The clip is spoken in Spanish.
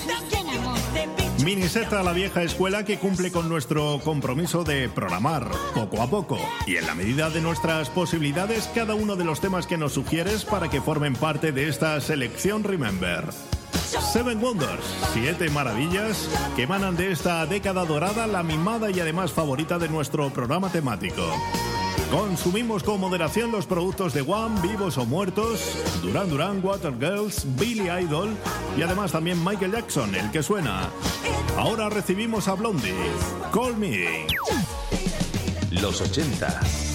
Miniseta a la vieja escuela que cumple con nuestro compromiso de programar poco a poco y en la medida de nuestras posibilidades cada uno de los temas que nos sugieres para que formen parte de esta selección Remember. Seven Wonders, 7 maravillas que emanan de esta década dorada, la mimada y además favorita de nuestro programa temático. Consumimos con moderación los productos de Wham, vivos o muertos, Duran Duran, Water Girls, Billy Idol y además también Michael Jackson, el que suena. Ahora recibimos a Blondie, Call Me. Los 80